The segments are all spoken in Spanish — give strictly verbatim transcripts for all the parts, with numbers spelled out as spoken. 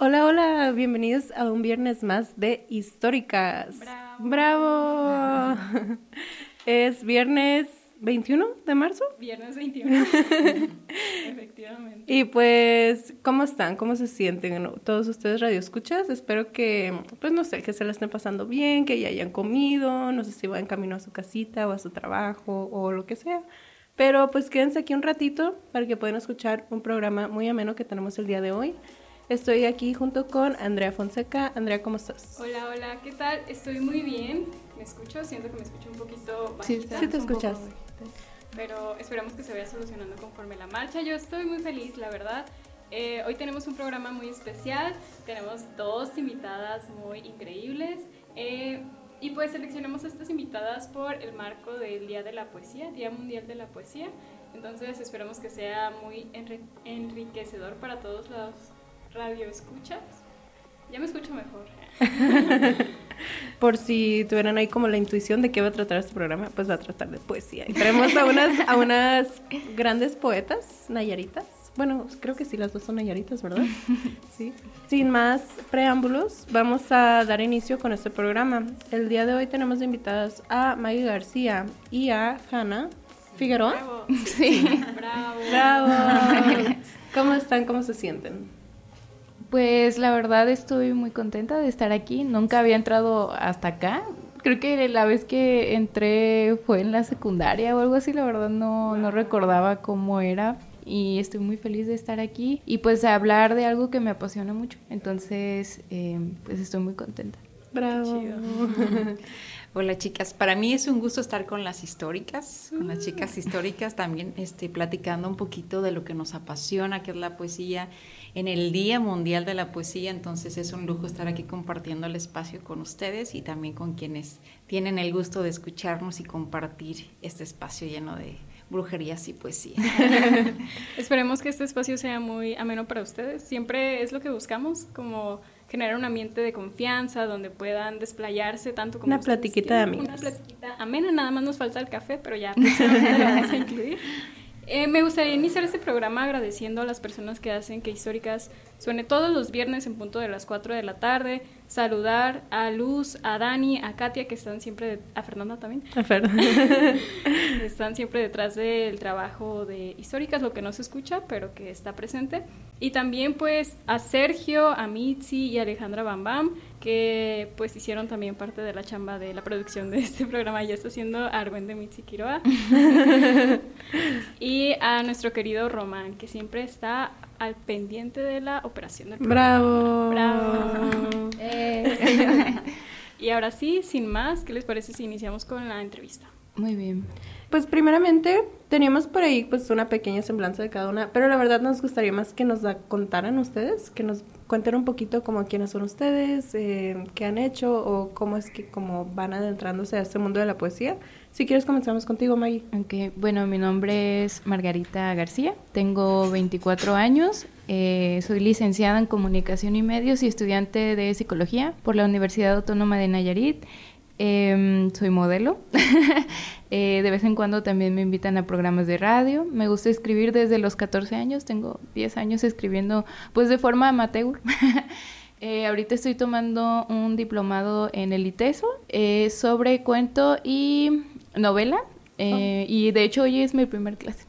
Hola, hola, bienvenidos a un viernes más de Históricas. ¡Bravo! ¡Bravo! Es viernes veintiuno de marzo. Viernes veintiuno, efectivamente. Y pues, ¿cómo están? ¿Cómo se sienten? Todos ustedes radioescuchas, espero que, pues no sé, que se la estén pasando bien, que ya hayan comido, no sé si van en camino a su casita o a su trabajo o lo que sea. Pero pues quédense aquí un ratito para que puedan escuchar un programa muy ameno que tenemos el día de hoy. Estoy aquí junto con Andrea Fonseca. Andrea, ¿cómo estás? Hola, hola, ¿qué tal? Estoy muy bien. ¿Me escucho? Siento que me escucho un poquito bajita. Sí, sí te escuchas. Pero esperemos que se vaya solucionando conforme la marcha. Yo estoy muy feliz, la verdad. Eh, hoy tenemos un programa muy especial. Tenemos dos invitadas muy increíbles. Eh, y pues seleccionamos a estas invitadas por el marco del Día de la Poesía, Día Mundial de la Poesía. Entonces esperamos que sea muy enri- enriquecedor para todos los radio escuchas. Ya me escucho mejor. Por si tuvieran ahí como la intuición de qué va a tratar este programa, pues va a tratar de poesía. Y tenemos a unas, a unas grandes poetas nayaritas. Bueno, creo que sí, las dos son nayaritas, ¿verdad? Sí. Sin más preámbulos, vamos a dar inicio con este programa. El día de hoy tenemos invitadas a Maggie García y a Hanna Figueroa. Bravo. Sí. Bravo. Bravo. ¿Cómo están? ¿Cómo se sienten? Pues la verdad estoy muy contenta de estar aquí. Nunca había entrado hasta acá. Creo que la vez que entré fue en la secundaria o algo así. La verdad no, no recordaba cómo era. Y estoy muy feliz de estar aquí. Y pues hablar de algo que me apasiona mucho. Entonces, eh, pues estoy muy contenta. Bravo. Hola chicas, para mí es un gusto estar con las históricas, con las chicas históricas también, este, platicando un poquito de lo que nos apasiona, que es la poesía, en el Día Mundial de la Poesía. Entonces es un lujo estar aquí compartiendo el espacio con ustedes y también con quienes tienen el gusto de escucharnos y compartir este espacio lleno de brujerías y poesía. Esperemos que este espacio sea muy ameno para ustedes. Siempre es lo que buscamos, como generar un ambiente de confianza donde puedan desplayarse tanto como una platiquita de amigas. Una platiquita amena, nada más nos falta el café, pero ya próximamente lo vamos a incluir. Eh, me gustaría iniciar este programa agradeciendo a las personas que hacen que Históricas suene todos los viernes en punto de las cuatro de la tarde. Saludar a Luz, a Dani, a Katia, que están siempre, de, a Fernanda también, A Fernanda. están siempre detrás del trabajo de Históricas, lo que no se escucha, pero que está presente. Y también pues a Sergio, a Mitzi y a Alejandra Bambam, que pues hicieron también parte de la chamba de la producción de este programa. Ya está haciendo Argüen de Mitzi Quiroa. Y a nuestro querido Román, que siempre está al pendiente de la operación del programa. Bravo. Bravo. Eh. Y ahora sí, sin más, ¿qué les parece si iniciamos con la entrevista? Muy bien. Pues primeramente teníamos por ahí pues una pequeña semblanza de cada una, pero la verdad nos gustaría más que nos la contaran ustedes, que nos cuenten un poquito como quiénes son ustedes, eh, qué han hecho o cómo es que como van adentrándose a este mundo de la poesía. Si quieres comenzamos contigo, Maggie. Okay. Bueno, mi nombre es Margarita García, tengo veinticuatro años, eh, soy licenciada en Comunicación y Medios y estudiante de Psicología por la Universidad Autónoma de Nayarit. Eh, soy modelo. eh, de vez en cuando también me invitan a programas de radio. Me gusta escribir desde los catorce años, tengo diez años escribiendo pues de forma amateur. eh, ahorita estoy tomando un diplomado en el ITESO eh, sobre cuento y novela eh, oh. Y de hecho hoy es mi primer clase.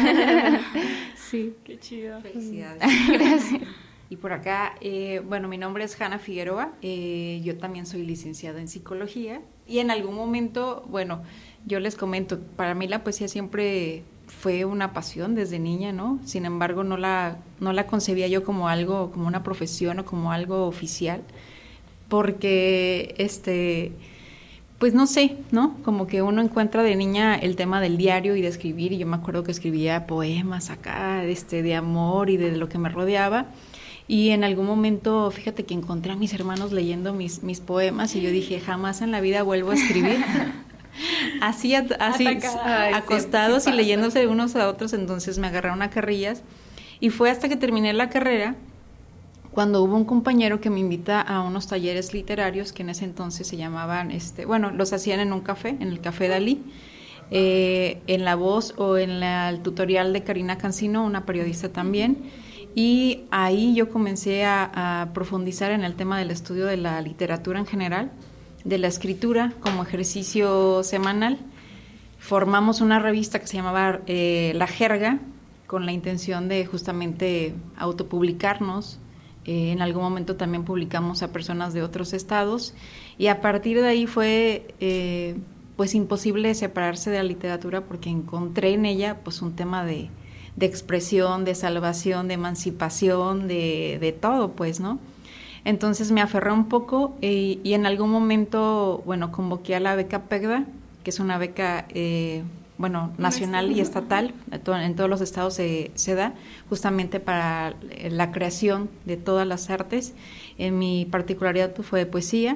Sí, qué chido. Felicidades. Gracias. Y por acá, eh, bueno, mi nombre es Hanna Figueroa, eh, yo también soy licenciada en Psicología y en algún momento, bueno, yo les comento, para mí la poesía siempre fue una pasión desde niña, ¿no? Sin embargo, no la, no la concebía yo como algo, como una profesión o como algo oficial, porque, este, pues no sé, ¿no? Como que uno encuentra de niña el tema del diario y de escribir, y yo me acuerdo que escribía poemas acá, este, de amor y de lo que me rodeaba. Y en algún momento, fíjate que encontré a mis hermanos leyendo mis, mis poemas y yo dije, jamás en la vida vuelvo a escribir. Así, así Ay, acostados sí, sí y leyéndose unos a otros, entonces me agarraron a carrillas. Y fue hasta que terminé la carrera, cuando hubo un compañero que me invita a unos talleres literarios que en ese entonces se llamaban, este, bueno, los hacían en un café, en el Café Dalí. Eh, en La Voz o en la, el tutorial de Karina Cancino, una periodista también. y ahí yo comencé a, a profundizar en el tema del estudio de la literatura en general, de la escritura como ejercicio semanal. Formamos una revista que se llamaba eh, La Jerga, con la intención de justamente autopublicarnos. Eh, en algún momento también publicamos a personas de otros estados, y a partir de ahí fue eh, pues imposible separarse de la literatura, porque encontré en ella pues un tema de, de expresión, de salvación, de emancipación, de, de todo, pues, ¿no? Entonces me aferré un poco eh, y en algún momento, bueno, convoqué a la beca PEGDA, que es una beca, eh, bueno, nacional y estatal, en todos los estados se, se da, justamente para la creación de todas las artes. En mi particularidad pues, fue de poesía,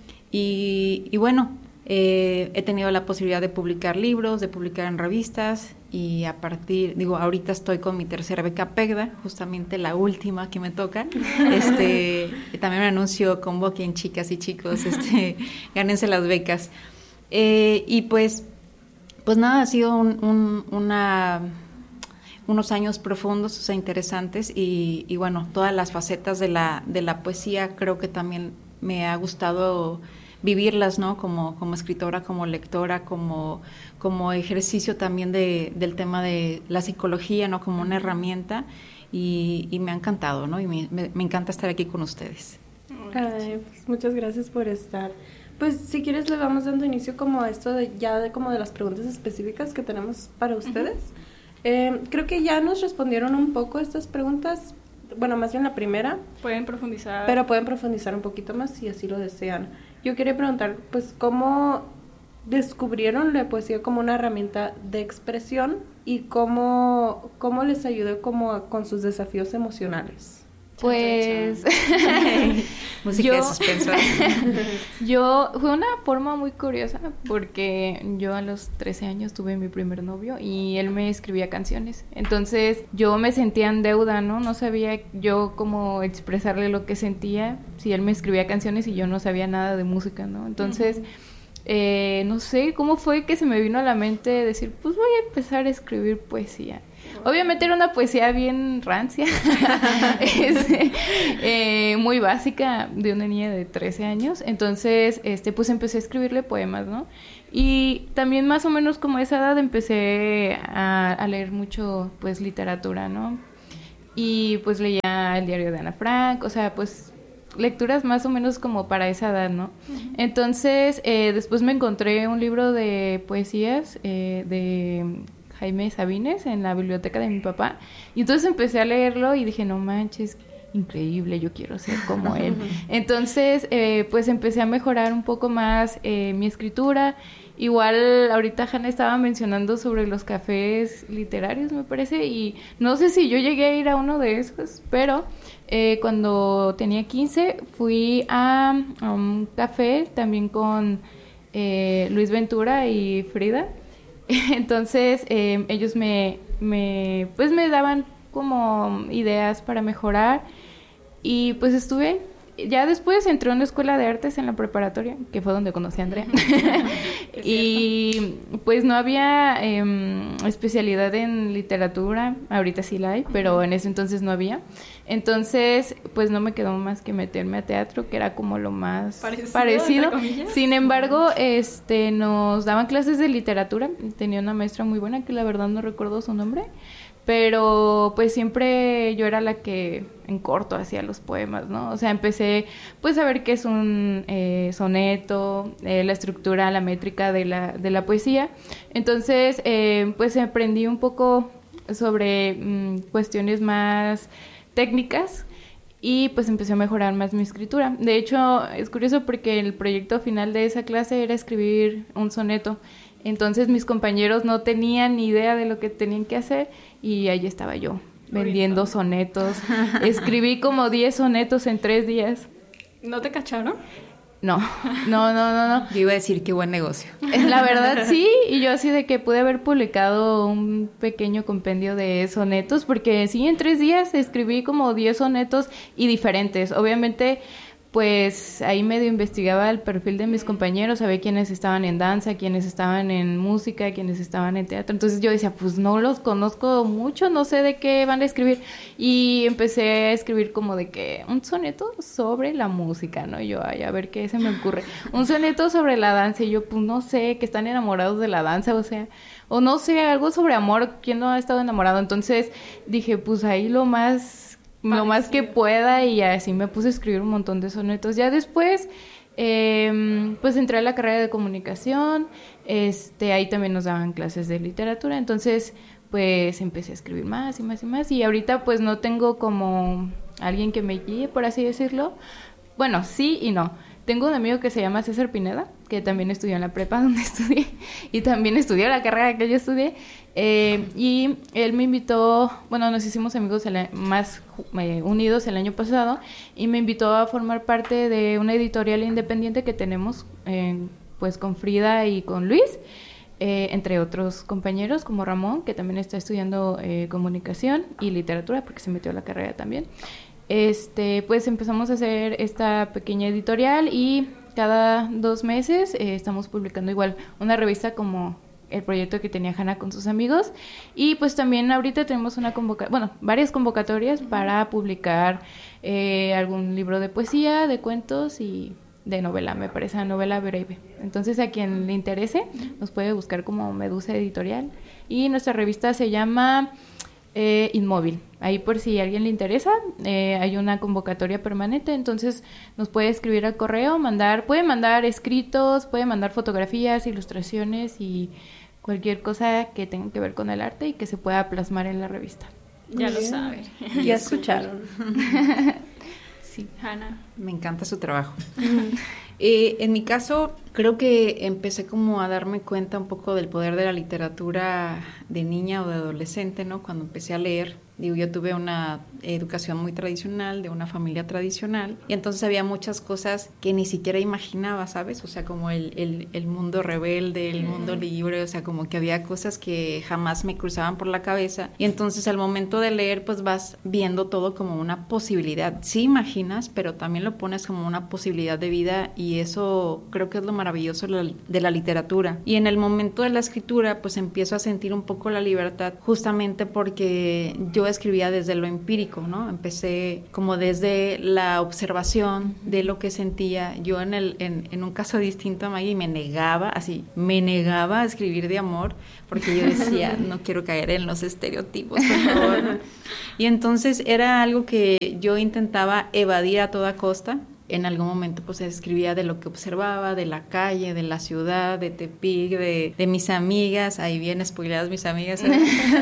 y, y bueno, eh, he tenido la posibilidad de publicar libros, de publicar en revistas, y a partir, digo, ahorita estoy con mi tercera beca PEGDA, justamente la última que me toca. Este, también me anuncio, convoquen chicas y chicos, este, gánense las becas. Eh, y pues, pues nada, ha sido un, un, una, unos años profundos, o sea, interesantes, y, y bueno, todas las facetas de la, de la poesía creo que también me ha gustado vivirlas, ¿no? Como, como escritora, como lectora, como, como ejercicio también de, del tema de la psicología, ¿no? Como una herramienta, y, y me ha encantado, ¿no? Y me, me, me encanta estar aquí con ustedes. Ay, pues muchas gracias por estar. Pues si quieres le vamos dando inicio como a esto de ya de como de las preguntas específicas que tenemos para ustedes. Uh-huh. Eh, creo que ya nos respondieron un poco estas preguntas, bueno, más bien la primera. Pueden profundizar. Pero pueden profundizar un poquito más si así lo desean. Yo quería preguntar, pues, ¿cómo descubrieron la poesía como una herramienta de expresión y cómo, cómo les ayudó como a, con sus desafíos emocionales? Pues música yo, de suspenso. yo fue una forma muy curiosa, porque yo a los trece años tuve mi primer novio y él me escribía canciones. Entonces yo me sentía en deuda, ¿no? No sabía yo cómo expresarle lo que sentía si él me escribía canciones y yo no sabía nada de música, ¿no? Entonces, uh-huh. eh, no sé cómo fue que se me vino a la mente decir, pues voy a empezar a escribir poesía. Obviamente era una poesía bien rancia, es, eh, muy básica, de una niña de trece años. Entonces, este, pues empecé a escribirle poemas, ¿no? Y también más o menos como a esa edad empecé a, a leer mucho, pues, literatura, ¿no? Y pues leía el diario de Ana Frank, o sea, pues lecturas más o menos como para esa edad, ¿no? Uh-huh. Entonces, eh, después me encontré un libro de poesías eh, de Jaime Sabines en la biblioteca de mi papá, y entonces empecé a leerlo y dije, no manches, increíble, yo quiero ser como él. Entonces, eh, pues empecé a mejorar un poco más eh, mi escritura. Igual ahorita Hanna estaba mencionando sobre los cafés literarios, me parece, y no sé si yo llegué a ir a uno de esos, pero eh, cuando tenía quince fui a, a un café también con eh, Luis Ventura y Frida. Entonces eh, ellos me, me, pues me daban como ideas para mejorar, y pues estuve, ya después entré a una escuela de artes en la preparatoria, que fue donde conocí a Andrea. Y pues no había eh, especialidad en literatura, ahorita sí la hay, pero en ese entonces no había. Entonces, pues no me quedó más que meterme a teatro, que era como lo más parecido. parecido. Sin embargo, este, nos daban clases de literatura. Tenía una maestra muy buena, que la verdad no recuerdo su nombre, pero pues siempre yo era la que en corto hacía los poemas, ¿no? O sea, empecé pues a ver qué es un eh, soneto, eh, la estructura, la métrica de la, de la poesía. Entonces, eh, pues aprendí un poco sobre mmm, cuestiones más técnicas, y pues empecé a mejorar más mi escritura. De hecho, es curioso porque el proyecto final de esa clase era escribir un soneto. Entonces mis compañeros no tenían ni idea de lo que tenían que hacer, y ahí estaba yo vendiendo sonetos. Escribí como diez sonetos en tres días. ¿No te cacharon? No, no, no, no, no. Yo iba a decir qué buen negocio. La verdad sí, y yo así de que pude haber publicado un pequeño compendio de sonetos, porque sí, en tres días escribí como diez sonetos y diferentes. Obviamente, pues ahí medio investigaba el perfil de mis compañeros, sabía quiénes estaban en danza, quiénes estaban en música, quiénes estaban en teatro. Entonces yo decía, pues no los conozco mucho, no sé de qué van a escribir. Y empecé a escribir como de que un soneto sobre la música, ¿no? Y yo, ay, a ver qué se me ocurre. Un soneto sobre la danza. Y yo, pues no sé, que están enamorados de la danza, o sea, o no sé, algo sobre amor, ¿quién no ha estado enamorado? Entonces dije, pues ahí lo más... lo más que pueda, y así me puse a escribir un montón de sonetos. Ya después, eh, pues entré a la carrera de comunicación, este, ahí también nos daban clases de literatura, entonces pues empecé a escribir más y más y más, y ahorita pues no tengo como alguien que me guíe, por así decirlo. Bueno, sí y no. Tengo un amigo que se llama César Pineda, que también estudió en la prepa donde estudié, y también estudió la carrera que yo estudié, eh, y él me invitó, bueno, nos hicimos amigos el, más eh, unidos el año pasado, y me invitó a formar parte de una editorial independiente que tenemos, eh, pues con Frida y con Luis, eh, entre otros compañeros, como Ramón, que también está estudiando eh, comunicación y literatura, porque se metió a la carrera también. Este, pues empezamos a hacer esta pequeña editorial, y cada dos meses eh, estamos publicando igual una revista como el proyecto que tenía Hanna con sus amigos, y pues también ahorita tenemos una convoca bueno, varias convocatorias para publicar eh, algún libro de poesía, de cuentos y de novela, me parece, una novela breve. Entonces a quien le interese nos puede buscar como Medusa Editorial, y nuestra revista se llama Eh, Inmóvil. Ahí por si a alguien le interesa, eh, hay una convocatoria permanente, entonces nos puede escribir al correo, mandar, puede mandar escritos, puede mandar fotografías, ilustraciones y cualquier cosa que tenga que ver con el arte y que se pueda plasmar en la revista. Ya lo saben. Ya escucharon. Sí. Hanna. Me encanta su trabajo. Eh, en mi caso, creo que empecé como a darme cuenta un poco del poder de la literatura de niña o de adolescente, ¿no? Cuando empecé a leer. Digo, yo tuve una educación muy tradicional, de una familia tradicional, y entonces había muchas cosas que ni siquiera imaginaba, ¿sabes? O sea, como el, el, el mundo rebelde, el mundo libre, o sea, como que había cosas que jamás me cruzaban por la cabeza, y entonces al momento de leer, pues vas viendo todo como una posibilidad. Sí imaginas, pero también lo pones como una posibilidad de vida, y eso creo que es lo maravilloso de la literatura. Y en el momento de la escritura, pues empiezo a sentir un poco la libertad, justamente porque yo escribía desde lo empírico, ¿no? Empecé como desde la observación de lo que sentía. Yo en, el, en, en un caso distinto a Maggie me negaba, así, me negaba a escribir de amor, porque yo decía, no quiero caer en los estereotipos, por favor, ¿no? Y entonces era algo que yo intentaba evadir a toda costa. En algún momento pues escribía de lo que observaba, de la calle, de la ciudad, de Tepic, de, de mis amigas, ahí bien spoileadas mis amigas, ¿eh?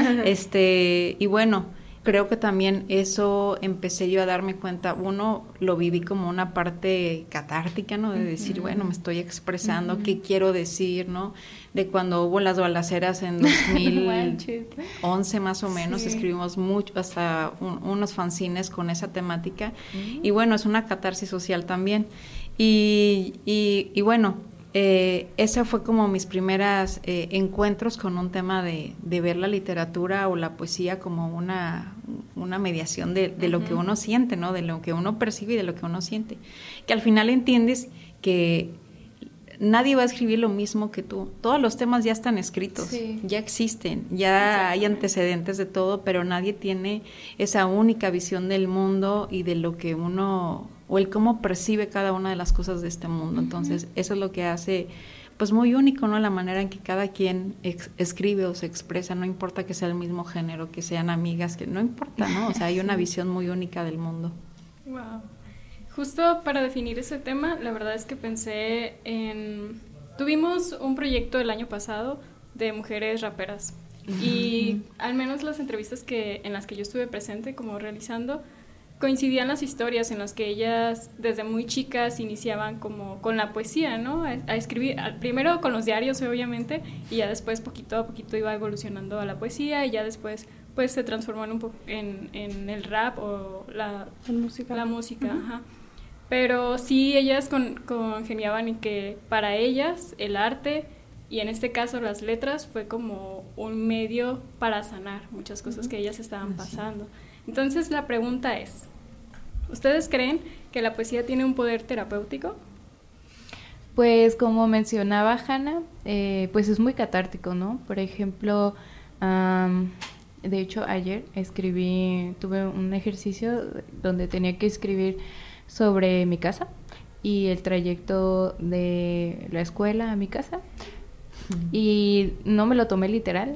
este y bueno, creo que también eso empecé yo a darme cuenta. Uno, lo viví como una parte catártica, ¿no? De decir, uh-huh. bueno, me estoy expresando, uh-huh. qué quiero decir, ¿no? De cuando hubo las balaceras en dos mil once más o menos, sí. escribimos mucho, hasta un, unos fanzines con esa temática, uh-huh. y bueno, es una catarsis social también. Y, y, y bueno, Eh, ese fue como mis primeros eh, encuentros con un tema de, de ver la literatura o la poesía como una, una mediación de, de uh-huh. lo que uno siente, ¿no? De lo que uno percibe y de lo que uno siente. Que al final entiendes que nadie va a escribir lo mismo que tú. Todos los temas ya están escritos, sí. ya existen, ya hay antecedentes de todo, pero nadie tiene esa única visión del mundo y de lo que uno, o el cómo percibe cada una de las cosas de este mundo. Entonces, eso es lo que hace pues muy único, ¿no? La manera en que cada quien ex- escribe o se expresa, no importa que sea el mismo género, que sean amigas, que no importa, ¿no? O sea, hay una visión muy única del mundo. Wow. Justo para definir ese tema, la verdad es que pensé en... Tuvimos un proyecto el año pasado de mujeres raperas uh-huh. y al menos las entrevistas que en las que yo estuve presente como realizando, coincidían las historias en las que ellas desde muy chicas iniciaban como con la poesía, ¿no? A, a escribir, a, primero con los diarios obviamente, y ya después poquito a poquito iba evolucionando a la poesía, y ya después pues se transformó en, un po- en, en el rap o la, la música. La música, uh-huh. ajá. Pero sí, ellas con, congeniaban en que para ellas el arte, y en este caso las letras, fue como un medio para sanar muchas cosas uh-huh. que ellas estaban pasando. Entonces la pregunta es, ¿Ustedes creen que la poesía tiene un poder terapéutico? Pues como mencionaba Hanna, eh, pues es muy catártico, ¿no? Por ejemplo, um, de hecho ayer escribí, tuve un ejercicio donde tenía que escribir sobre mi casa y el trayecto de la escuela a mi casa. Y no me lo tomé literal.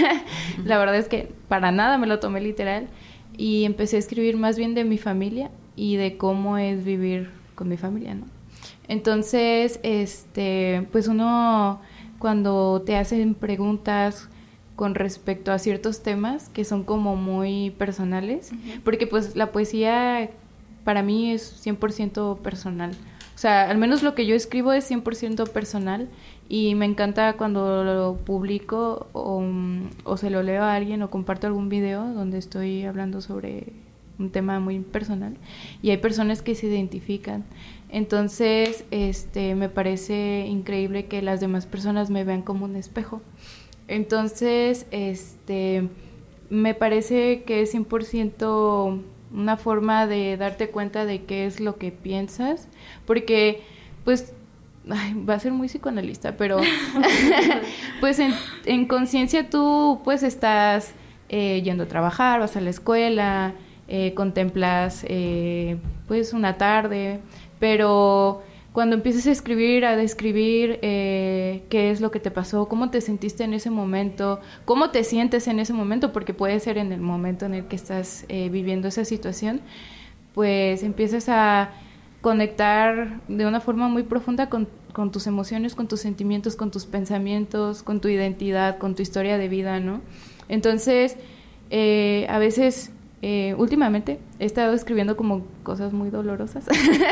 La verdad es que para nada me lo tomé literal. Y empecé a escribir más bien de mi familia y de cómo es vivir con mi familia, ¿no? Entonces, este, pues uno cuando te hacen preguntas con respecto a ciertos temas que son como muy personales, uh-huh. porque pues la poesía para mí es cien por ciento personal. O sea, al menos lo que yo escribo es cien por ciento personal y me encanta cuando lo publico o, o se lo leo a alguien o comparto algún video donde estoy hablando sobre un tema muy personal y hay personas que se identifican. Entonces, este, me parece increíble que las demás personas me vean como un espejo. Entonces, este, me parece que es cien por ciento una forma de darte cuenta de qué es lo que piensas, porque, pues, ay, va a ser muy psicoanalista, pero, pues, en, en conciencia tú, pues, estás eh, yendo a trabajar, vas a la escuela, eh, contemplas, eh, pues, una tarde, pero cuando empiezas a escribir, a describir eh, qué es lo que te pasó, cómo te sentiste en ese momento, cómo te sientes en ese momento, porque puede ser en el momento en el que estás eh, viviendo esa situación, pues empiezas a conectar de una forma muy profunda con, con tus emociones, con tus sentimientos, con tus pensamientos, con tu identidad, con tu historia de vida, ¿no? Entonces, eh, a veces... Eh, últimamente he estado escribiendo como cosas muy dolorosas.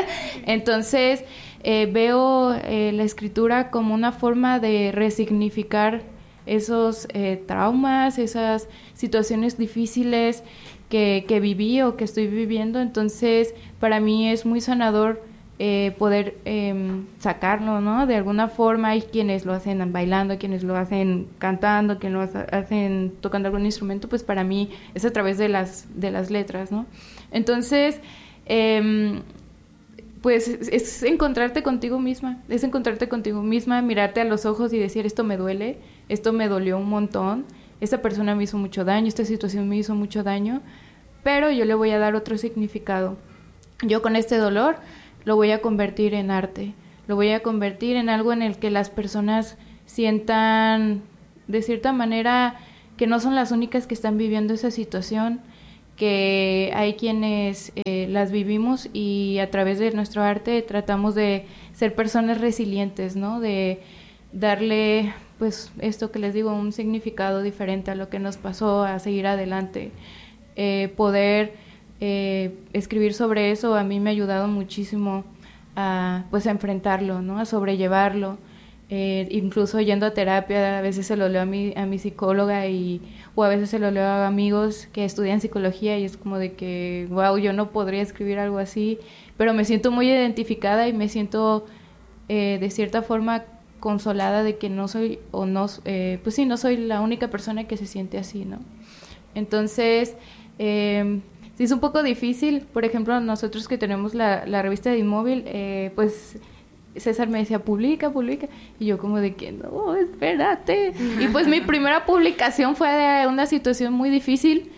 Entonces eh, veo eh, la escritura como una forma de resignificar esos eh, traumas, esas situaciones difíciles que, que viví o que estoy viviendo. Entonces para mí es muy sanador eh, poder eh, sacarlo, ¿no? De alguna forma. Hay quienes lo hacen bailando, quienes lo hacen cantando, quienes lo hacen tocando algún instrumento. Pues para mí es a través de las de las letras, ¿no? Entonces, eh, pues es encontrarte contigo misma, es encontrarte contigo misma, mirarte a los ojos y decir, esto me duele, esto me dolió un montón, esta persona me hizo mucho daño, esta situación me hizo mucho daño, pero yo le voy a dar otro significado. Yo con este dolor lo voy a convertir en arte, lo voy a convertir en algo en el que las personas sientan de cierta manera que no son las únicas que están viviendo esa situación, que hay quienes eh, las vivimos y a través de nuestro arte tratamos de ser personas resilientes, ¿no? De darle, pues, esto que les digo, un significado diferente a lo que nos pasó, a seguir adelante, eh, poder... Eh, escribir sobre eso a mí me ha ayudado muchísimo a, pues, a enfrentarlo, ¿no? A sobrellevarlo, eh, incluso yendo a terapia, a veces se lo leo a mi, a mi psicóloga y, o a veces se lo leo a amigos que estudian psicología y es como de que, wow, yo no podría escribir algo así, pero me siento muy identificada y me siento eh, de cierta forma consolada de que no soy, o no, eh, pues sí, no soy la única persona que se siente así, ¿no? Entonces, eh, sí, es un poco difícil. Por ejemplo, nosotros que tenemos la, la revista de Inmóvil, eh, pues César me decía, publica, publica. Y yo como de que, no, espérate. Y pues mi primera publicación fue de una situación muy difícil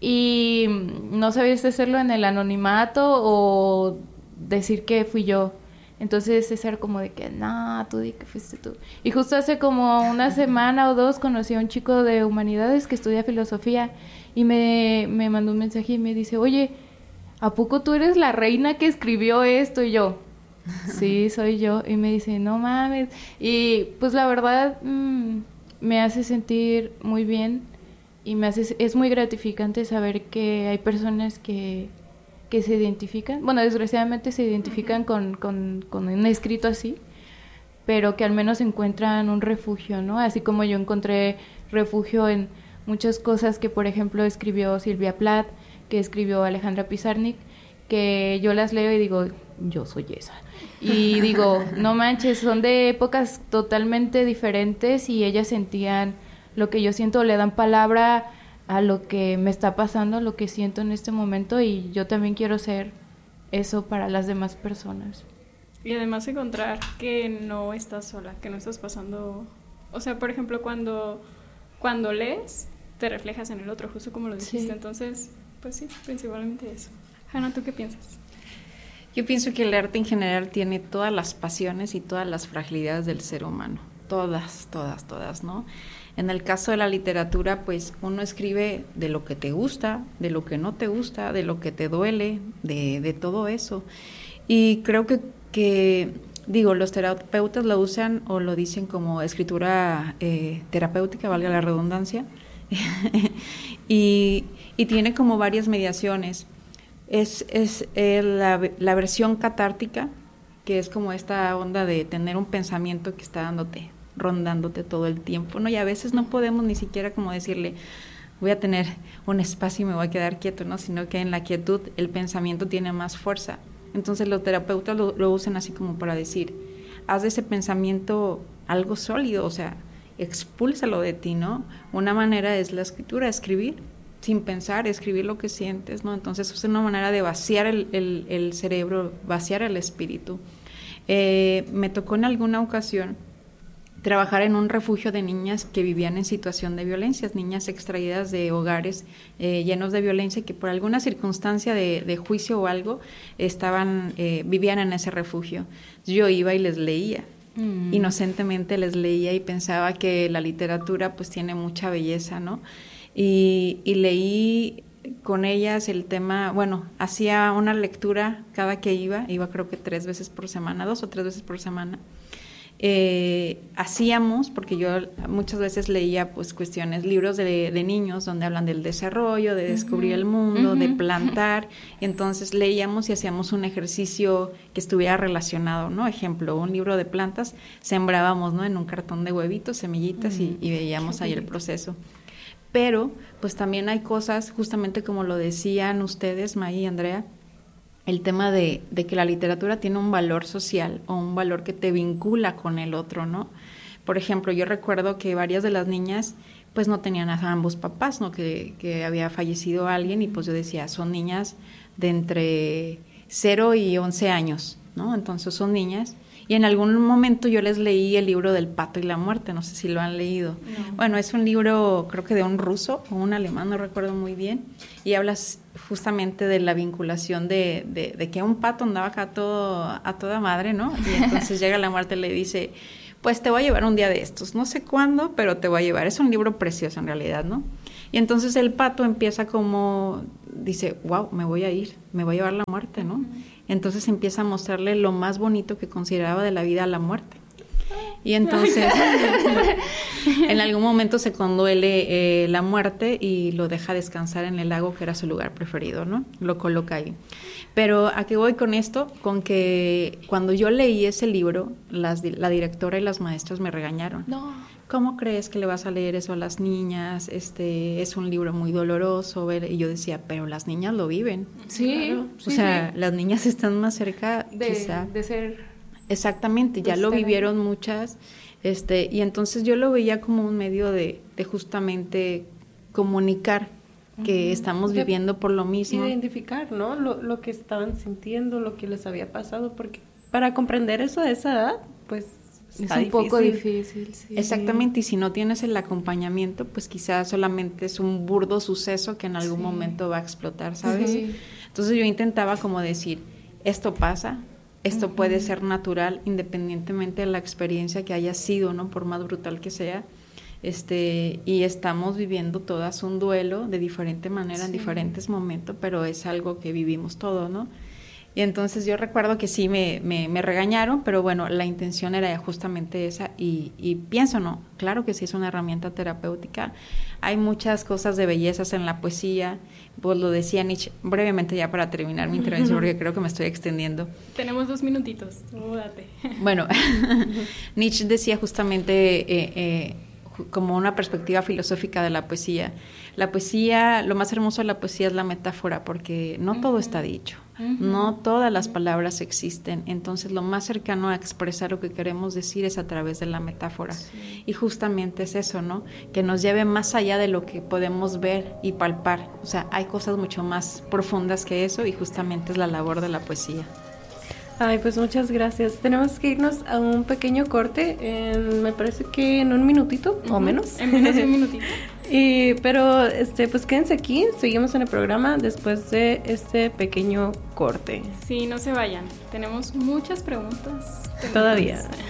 y no sabía si hacerlo en el anonimato o decir que fui yo. Entonces César como de que, no, tú di que fuiste tú. Y justo hace como una semana o dos conocí a un chico de humanidades que estudia filosofía y me, me mandó un mensaje y me dice, oye, ¿a poco tú eres la reina que escribió esto? Y yo, sí, soy yo. Y me dice, no mames. Y pues la verdad mmm, me hace sentir muy bien y me hace, es muy gratificante saber que hay personas que... que se identifican, bueno, desgraciadamente se identifican uh-huh. con, con, con un escrito así, pero que al menos encuentran un refugio, ¿no? Así como yo encontré refugio en muchas cosas que, por ejemplo, escribió Silvia Plath, que escribió Alejandra Pizarnik, que yo las leo y digo, yo soy esa. Y digo, no manches, son de épocas totalmente diferentes y ellas sentían lo que yo siento, le dan palabra a lo que me está pasando, a lo que siento en este momento y yo también quiero ser eso para las demás personas. Y además encontrar que no estás sola, que no estás pasando... O sea, por ejemplo, cuando, cuando lees, te reflejas en el otro, justo como lo dijiste. Sí. Entonces, pues sí, principalmente eso. Hanna, ¿tú qué piensas? Yo pienso que el arte en general tiene todas las pasiones y todas las fragilidades del ser humano. Todas, todas, todas, ¿no? En el caso de la literatura, pues uno escribe de lo que te gusta, de lo que no te gusta, de lo que te duele, de, de todo eso. Y creo que, que, digo, los terapeutas lo usan o lo dicen como escritura eh, terapéutica, valga la redundancia, y, y tiene como varias mediaciones. Es, es eh, la, la versión catártica, que es como esta onda de tener un pensamiento que está dándote, rondándote todo el tiempo, ¿no? Y a veces no podemos ni siquiera como decirle, voy a tener un espacio y me voy a quedar quieto, ¿no? Sino que en la quietud el pensamiento tiene más fuerza. Entonces los terapeutas lo, lo usan así como para decir, haz de ese pensamiento algo sólido, o sea, expúlsalo de ti, ¿no? Una manera es la escritura, escribir sin pensar, escribir lo que sientes, ¿no? Entonces es una manera de vaciar el, el, el cerebro, vaciar el espíritu. Eh, me tocó en alguna ocasión trabajar en un refugio de niñas que vivían en situación de violencia, niñas extraídas de hogares eh, llenos de violencia que por alguna circunstancia de, de juicio o algo estaban, eh, vivían en ese refugio. Yo iba y les leía, mm. inocentemente les leía y pensaba que la literatura pues tiene mucha belleza, ¿no? Y, y leí con ellas el tema, bueno, hacía una lectura cada que iba, iba creo que tres veces por semana, dos o tres veces por semana. Eh, hacíamos, porque yo muchas veces leía pues cuestiones, libros de, de niños donde hablan del desarrollo, de descubrir uh-huh. el mundo, uh-huh. de plantar, y entonces leíamos y hacíamos un ejercicio que estuviera relacionado, ¿no? Ejemplo, un libro de plantas, sembrábamos, ¿no? En un cartón de huevitos, semillitas uh-huh. y, y veíamos ahí el proceso. Pero pues también hay cosas, justamente como lo decían ustedes, May y Andrea, el tema de, de que la literatura tiene un valor social o un valor que te vincula con el otro, ¿no? Por ejemplo, yo recuerdo que varias de las niñas pues no tenían a ambos papás, ¿no? Que, que había fallecido alguien y pues yo decía, son niñas de entre cero y once años, ¿no? Entonces son niñas. Y en algún momento yo les leí el libro del Pato y la Muerte, no sé si lo han leído. No. Bueno, es un libro creo que de un ruso o un alemán, no recuerdo muy bien, y hablas justamente de la vinculación de, de, de que un pato andaba acá todo, a toda madre, ¿no? Y entonces llega la muerte y le dice, pues te voy a llevar un día de estos, no sé cuándo, pero te voy a llevar. Es un libro precioso en realidad, ¿no? Y entonces el pato empieza como, dice, wow, me voy a ir, me va a llevar la muerte, ¿no? Uh-huh. Entonces empieza a mostrarle lo más bonito que consideraba de la vida a la muerte. Y entonces en algún momento se conduele eh, la muerte y lo deja descansar en el lago, que era su lugar preferido, ¿no? Lo coloca ahí. Pero ¿a qué voy con esto? Con que cuando yo leí ese libro, las, la directora y las maestras me regañaron. No. ¿Cómo crees que le vas a leer eso a las niñas? Este es un libro muy doloroso. Ver, y yo decía, pero las niñas lo viven. Sí. Claro. O sí, sea, sí. Las niñas están más cerca de, quizá. de ser... Exactamente, ya lo vivieron muchas. Este, y entonces yo lo veía como un medio de, de justamente comunicar que uh-huh. estamos de, viviendo por lo mismo. Identificar, ¿no? Lo, lo que estaban sintiendo, lo que les había pasado, porque para comprender eso a esa edad, pues... Está es un difícil. poco difícil, sí. Exactamente, y si no tienes el acompañamiento, pues quizás solamente es un burdo suceso que en algún sí. momento va a explotar, ¿sabes? Sí. Entonces yo intentaba como decir, esto pasa, esto uh-huh. puede ser natural, independientemente de la experiencia que haya sido, ¿no? Por más brutal que sea, este, y estamos viviendo todas un duelo de diferente manera, sí. en diferentes momentos, pero es algo que vivimos todos, ¿no? Y entonces yo recuerdo que sí me, me, me regañaron, pero bueno, la intención era justamente esa y, y pienso, no, claro que sí es una herramienta terapéutica. Hay muchas cosas de bellezas en la poesía, pues lo decía Nietzsche, brevemente ya para terminar mi intervención, porque creo que me estoy extendiendo. Tenemos dos minutitos, tú date. Bueno, Nietzsche decía justamente eh, eh, como una perspectiva filosófica de la poesía. La poesía, lo más hermoso de la poesía es la metáfora, porque no uh-huh. todo está dicho. Uh-huh. No todas las palabras existen, entonces lo más cercano a expresar lo que queremos decir es a través de la metáfora. Sí. Y justamente es eso, ¿no? Que nos lleve más allá de lo que podemos ver y palpar. O sea, hay cosas mucho más profundas que eso y justamente es la labor de la poesía. Ay, pues muchas gracias. Tenemos que irnos a un pequeño corte, en, me parece que en un minutito uh-huh. o menos. En menos de un minutito. y, pero, este, pues quédense aquí, seguimos en el programa después de este pequeño corte. Sí, no se vayan. Tenemos muchas preguntas. Todavía.